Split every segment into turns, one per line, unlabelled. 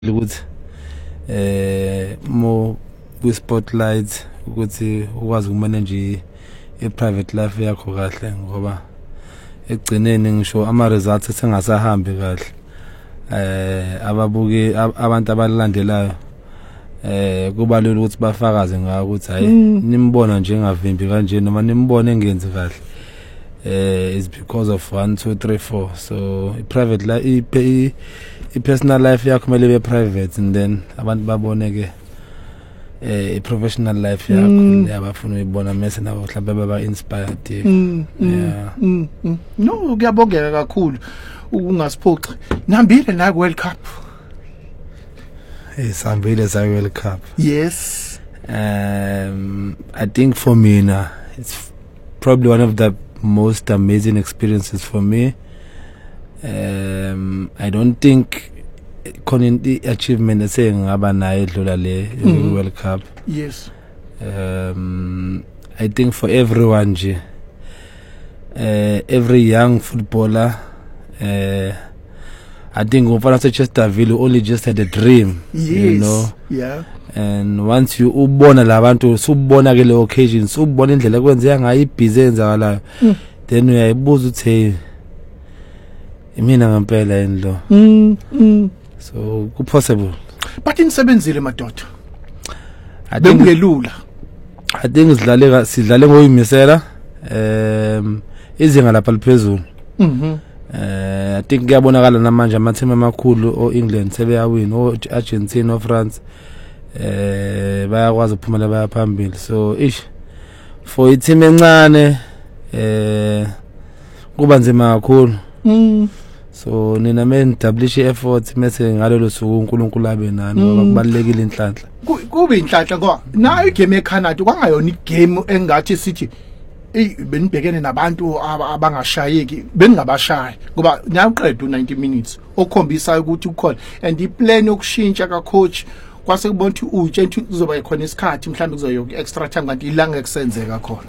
ukuthi mo ku spotlight ukuthi ukwazi ukumanage i-private life yakho kahle ngoba egcineni ngisho ama results sengasahambi kahle ababuki abantu abalandelayo kuba lula ukuthi bafakaze ngako ukuthi hayi nimbona njengavimbi kanje noma nimbone engenzi kahle is because of 1 2 3 4 so i-private life i-personal life yakho kumele ibe private and then abantu babone ke i-professional life yakho yabafuna uyibona mase nabo mhlawumbe baba inspired yeah
no kuyabongeka kakhulu ukungasiphoxi nambile na World Cup
sambile za World Cup
yes
I think for me now it's probably one of the most amazing experiences for me. I don't think the achievement is saying ngaba nayo edlula le World Cup.
Yes.
I think for everyone nje every young footballer I think umfana Chesterville only just had a dream.
Yes.
You know.
Yeah.
And once you ubona labantu subona ke le occasion subona indlela kwenzeka ngayo ibhizi enzakalayo then uyayibuza uthi mina ngempela endlo so ku possible
but insebenzile madoda bengelula
I think sidlale ngoyimisela izinga lapha liphezulu I think kuyabonakala namanje amathema amakhulu o England sebeyawina o Argentina o France bayakwazi ukuphumela baya phambili so for i-team encane kuba nzima kakhulu so nina mendablish effort mase ngalelo suku uNkulunkulu abe nani ngoba kubalekile inhlanhla
kube inhlanhla ngoba nayo igame eCanada kwangayona igame engathi sithi benibhekene nabantu abangashayeki bengabashayi ngoba niyaqeda u90 minutes okhombisa ukuthi ukhona and iplan yokushintsha ka coach kwase kubona ukuthi utshe ukuthi kuzoba khona isikhathi mhlawumbe kuzoyoka extra time kanti ilanga ekusenzeka khona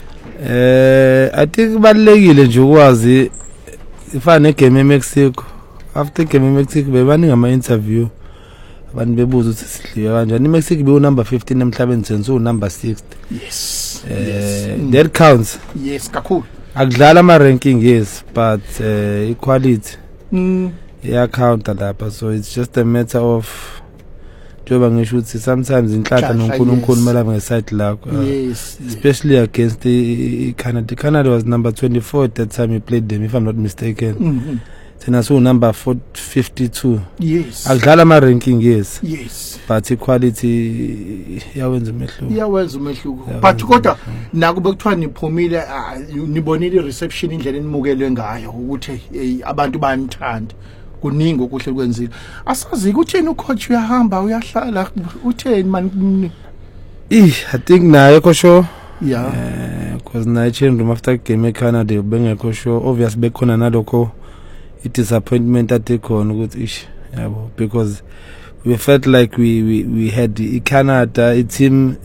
I think balekile nje ukwazi ifana negame eMexico after game eMexico bebaningi ama interview abantu bebuza ukuthi sidliwe kanjani iMexico be number 15 emhlabeni senze number 60
yes
that counts
yes kakhulu
akudlala ama ranking yes but equality yeah count lapha so it's just a matter of njoba ngisho ukuthi sometimes inhlanhla noNkulunkulu mala ngeside lakho especially against Canada. Canada was number 24 at that time he played them if I'm not mistaken thina so number 52
yes
akudlala ama ranking yes
but
equality yawenza
umehluko but kodwa nakube kuthiwa niphumile nibonile reception indlela enimukelwe ngayo ukuthi abantu bayanithanda kuningi okuhle kwenzile asazi ukuthini ucoach uyahamba uyahlala utheni man
I think naye kosho
yeah
because naye change room after game eCanada bengekho sure obvious bekhona nalokho disappointment atekhona ukuthi yabo because we felt like we had iCanada team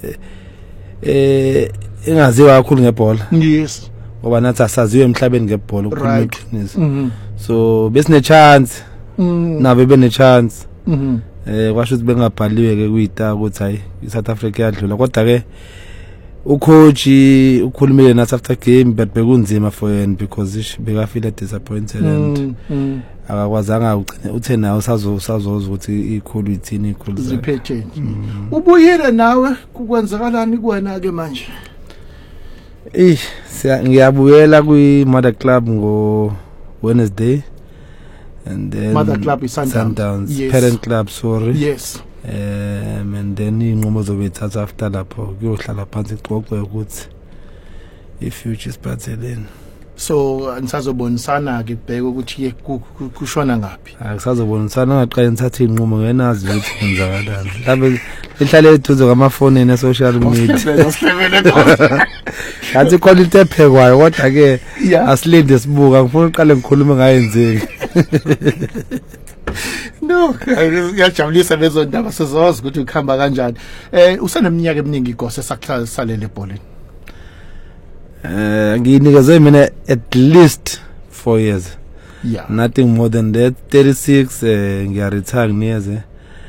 engaziwa kakhulu ngebhola
yes
ngoba nathi asaziwe emhlabeni ngebhola ukukhuluma iqiniso so besine chance nabe bene chance kwasho ukuthi bengabhaliwe ke kuyita ukuthi hayi iSouth Africa yadlula kodwa ke ucoach ukhulumile nathi after game but bekunzima for yena because beka feel disappointed and akakwazanga ugcine uthe nawe usazoza ukuthi ikhulu ithini ikhulu
ziphethe ubuyile nawe kukwenzakalani kuwena ke manje
ngiyabuyela kwi Mother Club ngo Wednesday and then
Mother Club is Sundowns
yes. Parent Club sorry
yes
and then inqumo zobethatha after lapho kuyohlala phansi ixoxe ukuthi i-future isiphatheleni
so nisazobonisana ke bheke ukuthi kushona ngapi
akusazobonisana ngaqala nithatha inqumo ngenazi ukuthi kwenzakalani mhlawumbe ihlale eduze kwamafoni ne social media ngathi quality ephekwayo kodwa ke asilinde sibuka ngifuna uqale ngikhulume ngayenzeki
no ngiyajabulisa lezo ndaba sizoza ukuthi ukhamba kanjani useneminyaka eminingi igose sakusalele ebholeni
nginikeze mina at least 4 years
Yeah.
Nothing more than that. 36 ngiya retire ngiyeze.